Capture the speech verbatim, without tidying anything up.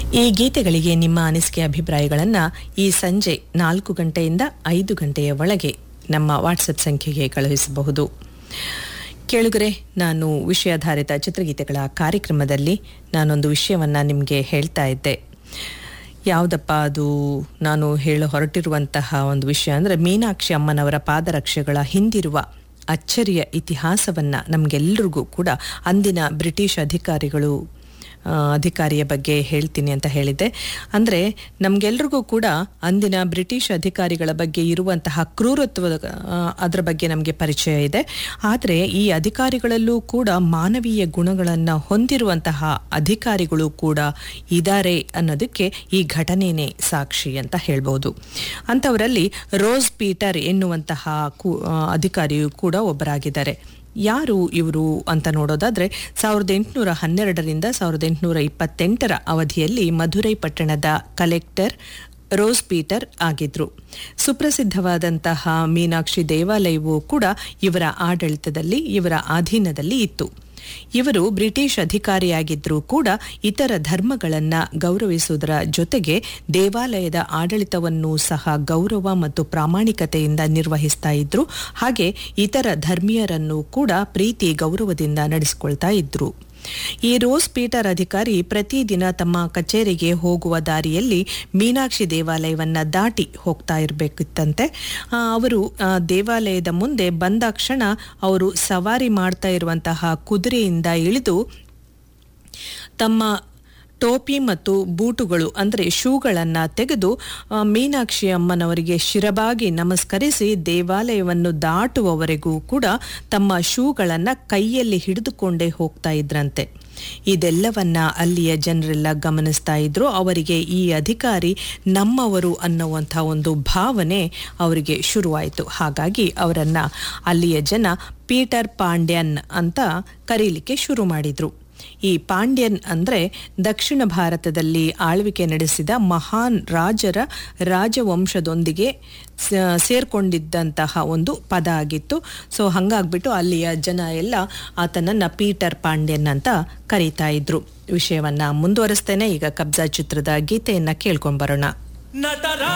ಈ ಗೀತೆಗಳಿಗೆ ನಿಮ್ಮ ಅನಿಸಿಕೆ ಅಭಿಪ್ರಾಯಗಳನ್ನು ಈ ಸಂಜೆ ನಾಲ್ಕು ಗಂಟೆಯಿಂದ ಐದು ಗಂಟೆಯ ಒಳಗೆ ನಮ್ಮ ವಾಟ್ಸಪ್ ಸಂಖ್ಯೆಗೆ ಕಳುಹಿಸಬಹುದು. ಕೇಳುಗರೆ, ನಾನು ವಿಷಯಾಧಾರಿತ ಚಿತ್ರಗೀತೆಗಳ ಕಾರ್ಯಕ್ರಮದಲ್ಲಿ ನಾನೊಂದು ವಿಷಯವನ್ನು ನಿಮಗೆ ಹೇಳ್ತಾ ಇದ್ದೆ. ಯಾವುದಪ್ಪ ಅದು? ನಾನು ಹೇಳ ಹೊರಟಿರುವಂತಹ ಒಂದು ವಿಷಯ ಅಂದರೆ ಮೀನಾಕ್ಷಿ ಅಮ್ಮನವರ ಪಾದರಕ್ಷೆಗಳ ಹಿಂದಿರುವ ಅಚ್ಚರಿಯ ಇತಿಹಾಸವನ್ನು ನಮಗೆಲ್ಲರಿಗೂ ಕೂಡ ಅಂದಿನ ಬ್ರಿಟಿಷ್ ಅಧಿಕಾರಿಗಳು ಅಧಿಕಾರಿಯ ಬಗ್ಗೆ ಹೇಳ್ತೀನಿ ಅಂತ ಹೇಳಿದ್ದೆ. ಅಂದರೆ ನಮಗೆಲ್ರಿಗೂ ಕೂಡ ಅಂದಿನ ಬ್ರಿಟಿಷ್ ಅಧಿಕಾರಿಗಳ ಬಗ್ಗೆ ಇರುವಂತಹ ಕ್ರೂರತ್ವದ ಅದರ ಬಗ್ಗೆ ನಮಗೆ ಪರಿಚಯ ಇದೆ. ಆದರೆ ಈ ಅಧಿಕಾರಿಗಳಲ್ಲೂ ಕೂಡ ಮಾನವೀಯ ಗುಣಗಳನ್ನು ಹೊಂದಿರುವಂತಹ ಅಧಿಕಾರಿಗಳು ಕೂಡ ಇದ್ದಾರೆ ಅನ್ನೋದಕ್ಕೆ ಈ ಘಟನೆನೇ ಸಾಕ್ಷಿ ಅಂತ ಹೇಳ್ಬೋದು. ಅಂಥವರಲ್ಲಿ ರೋಸ್ ಪೀಟರ್ ಎನ್ನುವಂತಹ ಅಧಿಕಾರಿಯು ಕೂಡ ಒಬ್ಬರಾಗಿದ್ದಾರೆ. ಯಾರು ಇವರು ಅಂತ ನೋಡೋದಾದ್ರೆ, ಸಾವಿರದ ಎಂಟುನೂರ ಹನ್ನೆರಡರಿಂದ ಸಾವಿರದ ಎಂಟುನೂರ ಇಪ್ಪತ್ತೆಂಟರ ಅವಧಿಯಲ್ಲಿ ಮಧುರೈ ಪಟ್ಟಣದ ಕಲೆಕ್ಟರ್ ರೋಸ್ ಪೀಟರ್ ಆಗಿದ್ರು. ಸುಪ್ರಸಿದ್ಧವಾದಂತಹ ಮೀನಾಕ್ಷಿ ದೇವಾಲಯವೂ ಕೂಡ ಇವರ ಆಡಳಿತದಲ್ಲಿ, ಇವರ ಅಧೀನದಲ್ಲಿ ಇತ್ತು. ಇವರು ಬ್ರಿಟಿಷ್ ಅಧಿಕಾರಿಯಾಗಿದ್ದರೂ ಕೂಡ ಇತರ ಧರ್ಮಗಳನ್ನು ಗೌರವಿಸುವುದರ ಜೊತೆಗೆ ದೇವಾಲಯದ ಆಡಳಿತವನ್ನು ಸಹ ಗೌರವ ಮತ್ತು ಪ್ರಾಮಾಣಿಕತೆಯಿಂದ ನಿರ್ವಹಿಸ್ತಾ ಇದ್ರು. ಹಾಗೆ ಇತರ ಧರ್ಮೀಯರನ್ನು ಕೂಡ ಪ್ರೀತಿ ಗೌರವದಿಂದ ನಡೆಸಿಕೊಳ್ತಾ ಇದ್ರು. ಈ ರೋಸ್ ಪೀಟರ್ ಅಧಿಕಾರಿ ಪ್ರತಿದಿನ ತಮ್ಮ ಕಚೇರಿಗೆ ಹೋಗುವ ದಾರಿಯಲ್ಲಿ ಮೀನಾಕ್ಷಿ ದೇವಾಲಯವನ್ನ ದಾಟಿ ಹೋಗ್ತಾ ಇರಬೇಕಿತ್ತಂತೆ. ಅವರು ದೇವಾಲಯದ ಮುಂದೆ ಬಂದಾಕ್ಷಣ ಅವರು ಸವಾರಿ ಮಾಡ್ತಾ ಇರುವಂತಹ ಕುದುರೆಯಿಂದ ಇಳಿದು ತಮ್ಮ ಟೋಪಿ ಮತ್ತು ಬೂಟುಗಳು ಅಂದರೆ ಶೂಗಳನ್ನು ತೆಗೆದು ಮೀನಾಕ್ಷಿ ಅಮ್ಮನವರಿಗೆ ಶಿರಬಾಗಿ ನಮಸ್ಕರಿಸಿ ದೇವಾಲಯವನ್ನು ದಾಟುವವರೆಗೂ ಕೂಡ ತಮ್ಮ ಶೂಗಳನ್ನು ಕೈಯಲ್ಲಿ ಹಿಡಿದುಕೊಂಡೇ ಹೋಗ್ತಾ ಇದ್ರಂತೆ. ಇದೆಲ್ಲವನ್ನ ಅಲ್ಲಿಯ ಜನರೆಲ್ಲ ಗಮನಿಸ್ತಾ ಇದ್ರು. ಅವರಿಗೆ ಈ ಅಧಿಕಾರಿ ನಮ್ಮವರು ಅನ್ನುವಂಥ ಒಂದು ಭಾವನೆ ಅವರಿಗೆ ಶುರುವಾಯಿತು. ಹಾಗಾಗಿ ಅವರನ್ನ ಅಲ್ಲಿಯ ಜನ ಪೀಟರ್ ಪಾಂಡ್ಯನ್ ಅಂತ ಕರೀಲಿಕ್ಕೆ ಶುರು ಮಾಡಿದ್ರು. ಈ ಪಾಂಡ್ಯನ್ ಅಂದರೆ ದಕ್ಷಿಣ ಭಾರತದಲ್ಲಿ ಆಳ್ವಿಕೆ ನಡೆಸಿದ ಮಹಾನ್ ರಾಜರ ರಾಜವಂಶದೊಂದಿಗೆ ಸೇರ್ಕೊಂಡಿದ್ದಂತಹ ಒಂದು ಪದ ಆಗಿತ್ತು. ಸೊ ಹಾಗಾಗ್ಬಿಟ್ಟು ಅಲ್ಲಿಯ ಜನ ಎಲ್ಲ ಆತನನ್ನ ಪೀಟರ್ ಪಾಂಡ್ಯನ್ ಅಂತ ಕರೀತಾ ಇದ್ರು. ವಿಷಯವನ್ನ ಮುಂದುವರಿಸ್ತೇನೆ. ಈಗ ಕಬ್ಜಾ ಚಿತ್ರದ ಗೀತೆಯನ್ನ ಕೇಳ್ಕೊಂಡ್ ಬರೋಣ.